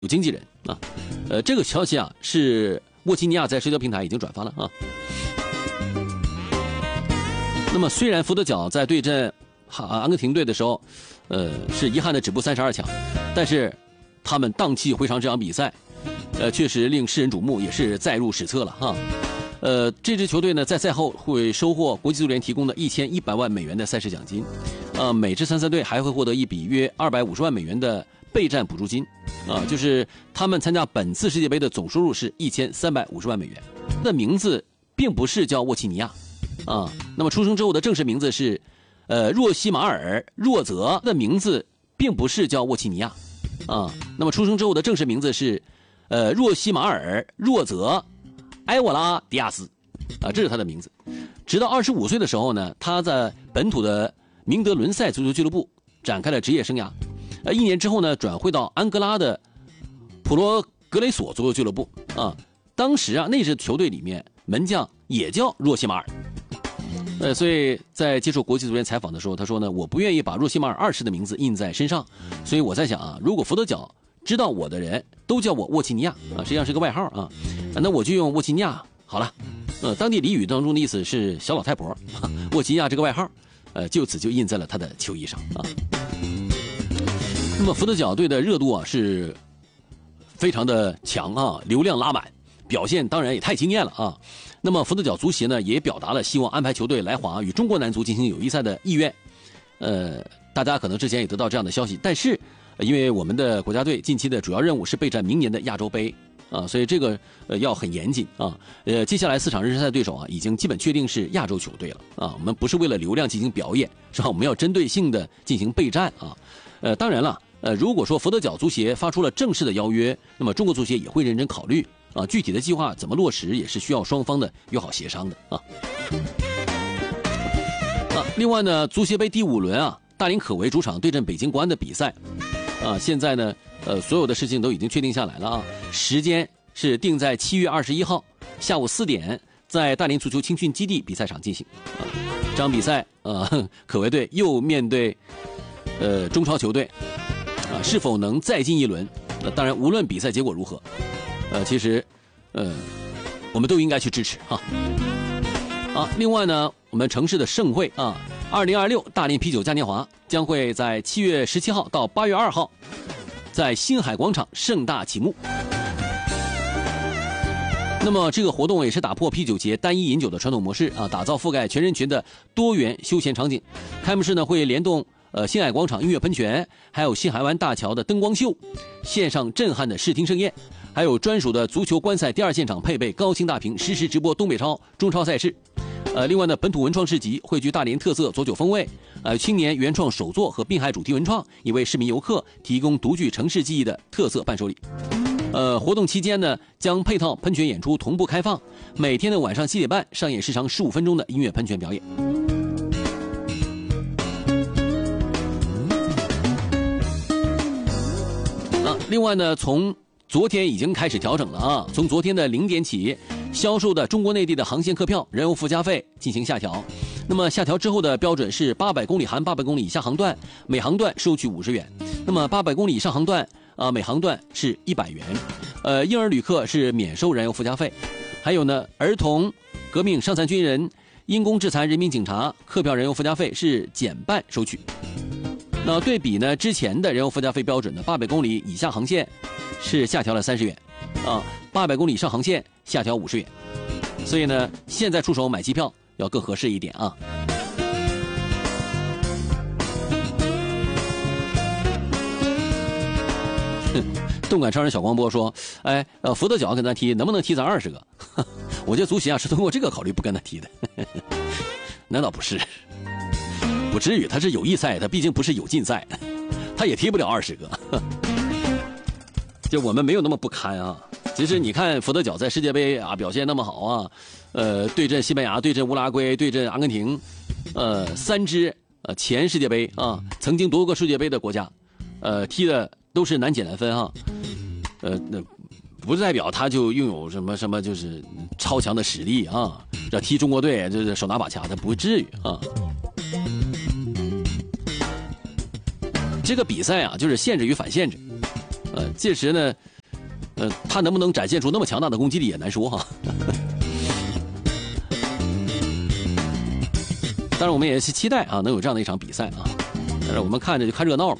有经纪人啊。这个消息啊是沃基尼亚在社交平台已经转发了啊。那么虽然福德角在对阵阿根廷队的时候，是遗憾的止步32强，但是他们荡气回肠这场比赛，确实令世人瞩目，也是载入史册了哈。这支球队呢，在赛后会收获国际足联提供的1100万美元的赛事奖金，每支参赛队还会获得一笔约250万美元的备战补助金，就是他们参加本次世界杯的总收入是1350万美元。他的名字并不是叫沃奇尼亚，那么出生之后的正式名字是，若西马尔若泽的名字并不是叫沃奇尼亚，那么出生之后的正式名字是，若西马尔若泽埃沃拉迪亚斯，这是他的名字。直到25岁的时候呢，他在本土的明德伦塞足球俱乐部展开了职业生涯。1年之后呢，转会到安哥拉的普罗格雷索足球俱乐部当时啊，那支球队里面门将也叫若西马尔。所以在接受国际足联采访的时候，他说呢，我不愿意把若西马尔2世的名字印在身上，所以我在想啊，如果福德角知道我的人都叫我沃奇尼亚实际上是个外号那我就用沃奇尼亚好了。当地俚语当中的意思是小老太婆，沃奇尼亚这个外号，就此就印在了他的球衣上那么福德角队的热度是非常的强流量拉满，表现当然也太惊艳了那么福德角足协呢，也表达了希望安排球队来华与中国男足进行友谊赛的意愿。大家可能之前也得到这样的消息，但是因为我们的国家队近期的主要任务是备战明年的亚洲杯所以这个要很严谨接下来4场热身赛对手已经基本确定是亚洲球队了我们不是为了流量进行表演，是吧？我们要针对性的进行备战当然了如果说福德角足协发出了正式的邀约，那么中国足协也会认真考虑具体的计划怎么落实也是需要双方的友好协商的另外呢，足协杯第5轮大林可为主场对阵北京国安的比赛现在呢所有的事情都已经确定下来了时间是定在7月21号下午4点，在大林足球青训基地比赛场进行这场比赛可为队又面对中超球队是否能再进一轮？当然，无论比赛结果如何，其实我们都应该去支持另外呢，我们城市的盛会2026大林啤酒嘉年华将会在7月17号到8月2号在星海广场盛大启幕。那么这个活动也是打破啤酒节单一饮酒的传统模式打造覆盖全人群的多元休闲场景。开幕式呢会联动星海广场音乐喷泉，还有新海湾大桥的灯光秀，线上震撼的视听盛宴，还有专属的足球观赛第2现场配备高清大屏实时直播东北超、中超赛事。另外呢，本土文创市集汇聚大连特色佐酒风味，青年原创手作和滨海主题文创，也为市民游客提供独具城市记忆的特色伴手礼。活动期间呢，将配套喷泉演出同步开放，每天的晚上7点半上演时长15分钟的音乐喷泉表演。另外呢，从昨天已经开始调整了从昨天的0点起，销售的中国内地的航线客票燃油附加费进行下调。那么下调之后的标准是800公里含800公里以下航段，每航段收取50元。那么800公里以上航段每航段是100元。婴儿旅客是免收燃油附加费。还有呢，儿童、革命伤残军人、因公致残人民警察客票燃油附加费是减半收取。那对比呢，之前的燃油附加费标准的800公里以下航线是下调了30元，800公里以上航线下调50元。所以呢，现在出手买机票要更合适一点动感超人小光波说：“福德角跟咱踢，能不能踢咱20个？我觉得足协是通过这个考虑不跟他踢的，难道不是？不至于，他是友谊赛，他毕竟不是友竞赛，他也踢不了20个。就我们没有那么不堪其实你看福德角在世界杯表现那么好对阵西班牙、对阵乌拉圭、对阵阿根廷，3支前世界杯曾经夺过世界杯的国家，踢的都是难解难分那不代表他就拥有什么就是超强的实力要踢中国队就是手拿把掐，他不至于这个比赛就是限制与反限制，届时呢， 它能不能展现出那么强大的攻击力也难说哈。当然，我们也是期待啊，能有这样的一场比赛啊。但是我们看着就看热闹了。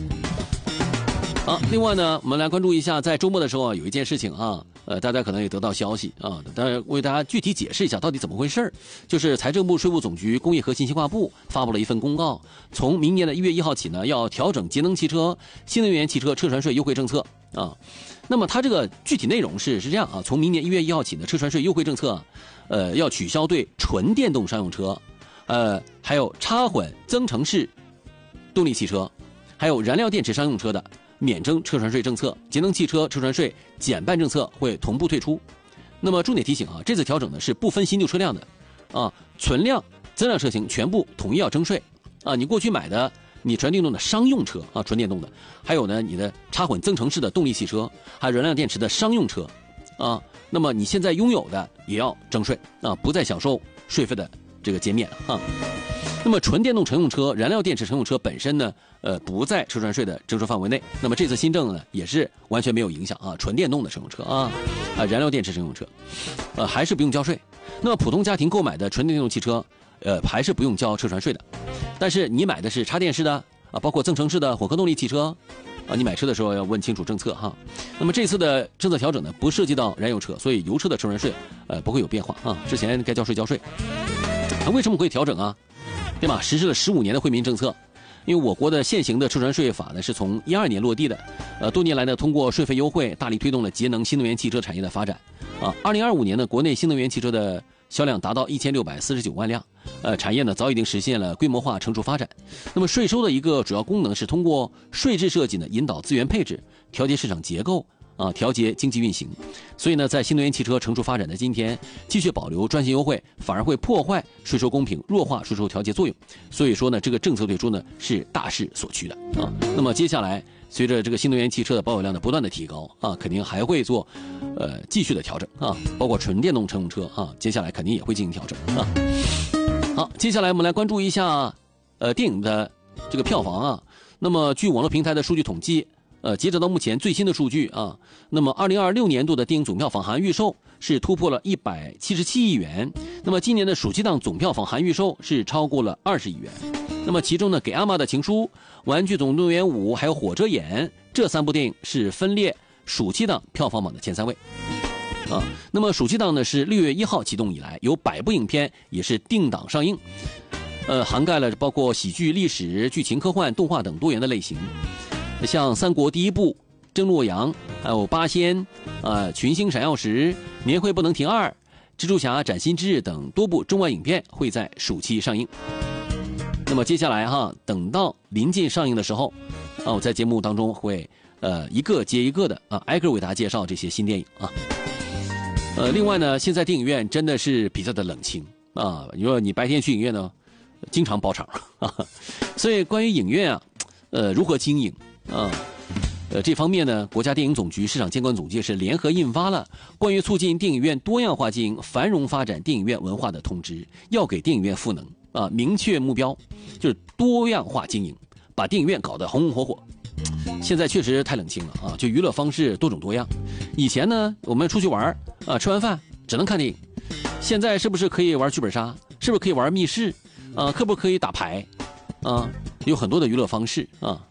好，另外呢，我们来关注一下，在周末的时候啊，有一件事情啊，大家可能也得到消息啊，当然为大家具体解释一下到底怎么回事，就是财政部、税务总局、工业和信息化部发布了一份公告，从明年的1月1号起呢，要调整节能汽车、新能源汽车车船税优惠政策啊。那么它这个具体内容是这样啊，从明年1月1号起呢，车船税优惠政策，要取消对纯电动商用车。还有插混增程式动力汽车，还有燃料电池商用车的免征车船税政策，节能汽车车船税减半政策会同步退出。那么重点提醒啊，这次调整呢是不分新旧车辆的，啊，存量、增量车型全部统一要征税，啊，你过去买的你纯电动的商用车啊，纯电动的，还有呢你的插混增程式的动力汽车，还有燃料电池的商用车，啊，那么你现在拥有的也要征税啊，不再享受税费的这个减免啊。那么纯电动乘用车、燃料电池乘用车本身呢，不在车船税的征收范围内。那么这次新政呢，也是完全没有影响啊，纯电动的乘用车啊，燃料电池乘用车，还是不用交税。那么普通家庭购买的纯电动汽车，还是不用交车船税的。但是你买的是插电式的啊，包括增程式的混合动力汽车啊，你买车的时候要问清楚政策哈。那么这次的政策调整呢，不涉及到燃油车，所以油车的车船税不会有变化啊，之前该交税交税。为什么会调整啊？对吧？实施了15年的惠民政策，因为我国的现行的车船税法呢是从12年落地的，多年来呢通过税费优惠大力推动了节能新能源汽车产业的发展，啊，2025年呢国内新能源汽车的销量达到1649万辆，产业呢早已经实现了规模化成熟发展。那么税收的一个主要功能是通过税制设计呢引导资源配置，调节市场结构。啊，调节经济运行，所以呢，在新能源汽车成熟发展的今天，继续保留专项优惠，反而会破坏税收公平，弱化税收调节作用。所以说呢，这个政策退出呢是大势所趋的啊。那么接下来，随着这个新能源汽车的保有量的不断的提高啊，肯定还会做继续的调整啊，包括纯电动乘用车啊，接下来肯定也会进行调整啊。好，接下来我们来关注一下电影的这个票房啊。那么据网络平台的数据统计。截止到目前最新的数据啊，那么2026年度的电影总票房含预售是突破了177亿元，那么今年的暑期档总票房含预售是超过了20亿元。那么其中呢，给阿玛的情书、玩具总动员5还有火遮眼这3部电影是分列暑期档票房榜的前3位。啊，那么暑期档呢是6月1号启动以来，有100部影片也是定档上映，涵盖了包括喜剧、历史、剧情、科幻、动画等多元的类型。像《三国》第1部、征洛阳，还有《八仙》、群星闪耀时、年会不能停2、蜘蛛侠崭新之日等多部中外影片会在暑期上映。那么接下来哈，等到临近上映的时候，我在节目当中会一个接一个的挨个为大家介绍这些新电影啊。另外呢，现在电影院真的是比较的冷清啊，你说你白天去影院呢，经常包场啊，所以关于影院啊，如何经营？这方面呢，国家电影总局市场监管总局是联合印发了关于促进电影院多样化经营、繁荣发展电影院文化的通知，要给电影院赋能啊，明确目标，就是多样化经营，把电影院搞得红红火火。现在确实太冷清了啊，就娱乐方式多种多样。以前呢，我们出去玩啊，吃完饭只能看电影，现在是不是可以玩剧本杀？是不是可以玩密室？啊，可不可以打牌？啊，有很多的娱乐方式啊。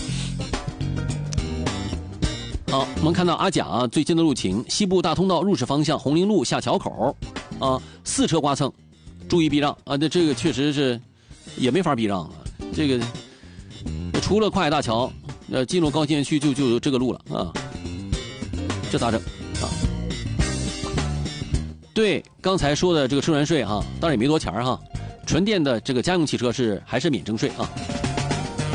好，我们看到阿甲最近的路情，西部大通道入市方向红陵路下桥口，4车刮蹭，注意避让啊！这个确实是也没法避让了。这个除了跨海大桥，进入高新区就有这个路了啊，这咋整啊？对，刚才说的这个车船税哈，当然也没多钱哈，纯电的这个家用汽车还是免征税啊。